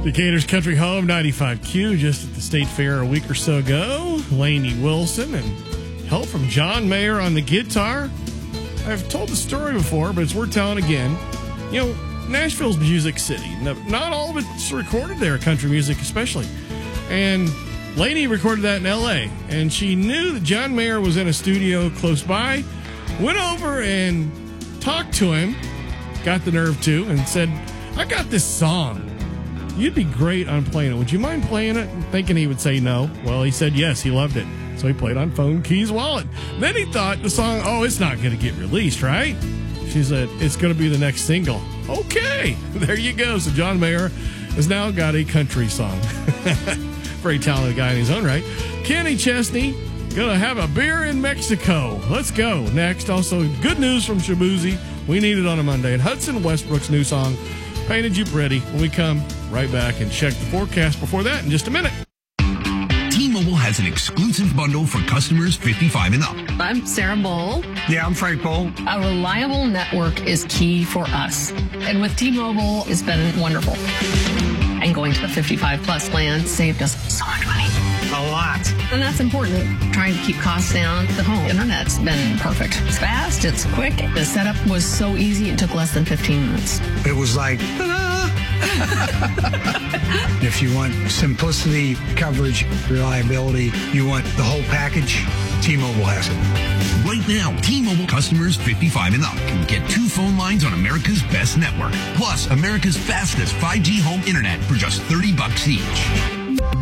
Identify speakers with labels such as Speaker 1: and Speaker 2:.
Speaker 1: Decatur's Country Home, 95Q, just at the State Fair a week or so ago. Lainey Wilson and help from John Mayer on the guitar. I've told the story before, but it's worth telling again. You know, Nashville's music city. Not all of it's recorded there, country music especially. And Lainey recorded that in L.A., and she knew that John Mayer was in a studio close by, went over and talked to him, got the nerve to, and said, I got this song. You'd be great on playing it. Would you mind playing it? Thinking he would say no. Well, he said yes, he loved it. So he played on phone, keys, wallet. Then he thought the song, it's not going to get released, right? She said, it's going to be the next single. Okay, there you go. So John Mayer has now got a country song. Very talented guy in his own right. Kenny Chesney, going to have a beer in Mexico. Let's go. Next, also good news from Shabuzi. We need it on a Monday. And Hudson Westbrook's new song, Painted You Pretty. When we come right back and check the forecast before that in just a minute.
Speaker 2: T-Mobile has an exclusive bundle for customers 55 and up.
Speaker 3: I'm Sarah Bowl.
Speaker 4: Yeah, I'm Frank Bowl.
Speaker 3: A reliable network is key for us. And with T-Mobile, it's been wonderful. And going to the 55-plus plan saved us so much money.
Speaker 4: A lot.
Speaker 3: And that's important. Trying to keep costs down. The home internet's been perfect. It's fast. It's quick. The setup was so easy. It took less than 15 minutes.
Speaker 4: It was like, If you want simplicity, coverage, reliability, you want the whole package, T-Mobile has it.
Speaker 2: Right now, T-Mobile customers 55 and up can get 2 phone lines on America's best network, plus America's fastest 5G home internet for just $30 each.